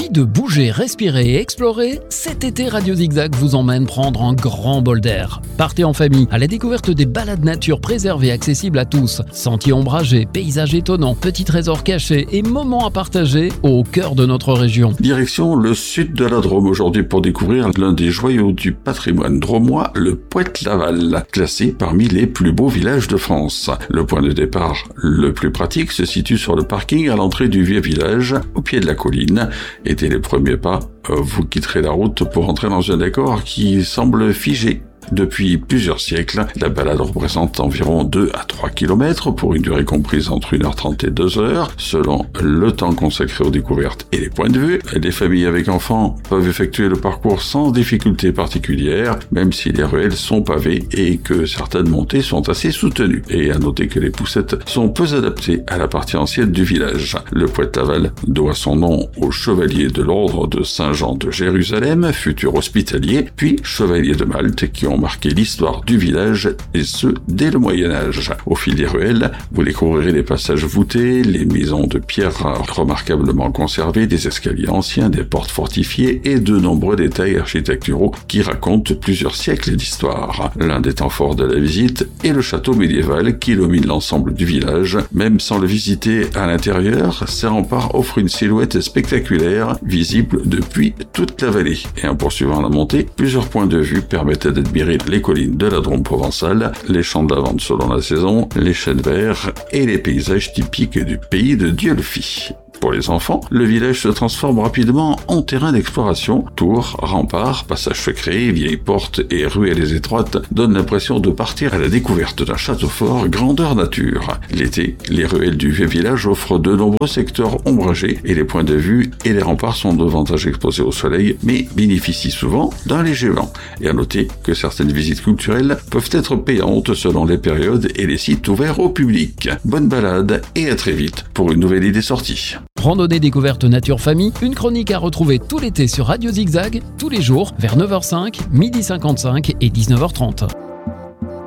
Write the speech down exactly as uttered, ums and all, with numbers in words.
Envie de bouger, respirer et explorer? Cet été, Radio Zigzag vous emmène prendre un grand bol d'air. Partez en famille à la découverte des balades nature préservées accessibles à tous. Sentiers ombragés, paysages étonnants, petits trésors cachés et moments à partager au cœur de notre région. Direction le sud de la Drôme aujourd'hui pour découvrir l'un des joyaux du patrimoine drômois, le Poët-Laval, classé parmi les plus beaux villages de France. Le point de départ le plus pratique se situe sur le parking à l'entrée du vieux village, au pied de la colline, et dès les premiers pas, vous quitterez la route pour entrer dans un décor qui semble figé. Depuis plusieurs siècles, la balade représente environ deux à trois kilomètres pour une durée comprise entre une heure trente et deux heures, selon le temps consacré aux découvertes et les points de vue. Les familles avec enfants peuvent effectuer le parcours sans difficulté particulière, même si les ruelles sont pavées et que certaines montées sont assez soutenues. Et à noter que les poussettes sont peu adaptées à la partie ancienne du village. Le Poët-Laval doit son nom au chevalier de l'ordre de Saint-Jean de Jérusalem, futur hospitalier, puis chevalier de Malte, qui ont marqué l'histoire du village, et ce, dès le Moyen-Âge. Au fil des ruelles, vous découvrirez les passages voûtés, les maisons de pierre remarquablement conservées, des escaliers anciens, des portes fortifiées et de nombreux détails architecturaux qui racontent plusieurs siècles d'histoire. L'un des temps forts de la visite est le château médiéval qui domine l'ensemble du village. Même sans le visiter à l'intérieur, ces remparts offrent une silhouette spectaculaire, visible depuis toute la vallée. Et en poursuivant la montée, plusieurs points de vue permettent d'admirer les collines de la Drôme provençale, les champs de lavande selon la saison, les chênes verts et les paysages typiques du pays de Dieulefit. Pour les enfants, le village se transforme rapidement en terrain d'exploration. Tours, remparts, passages secrets, vieilles portes et ruelles étroites donnent l'impression de partir à la découverte d'un château fort grandeur nature. L'été, les ruelles du vieux village offrent de nombreux secteurs ombragés et les points de vue et les remparts sont davantage exposés au soleil, mais bénéficient souvent d'un léger vent. Et à noter que certaines visites culturelles peuvent être payantes selon les périodes et les sites ouverts au public. Bonne balade et à très vite pour une nouvelle idée sortie. Randonnée découverte nature famille, une chronique à retrouver tout l'été sur Radio Zigzag, tous les jours vers neuf heures cinq, midi cinquante-cinq et dix-neuf heures trente.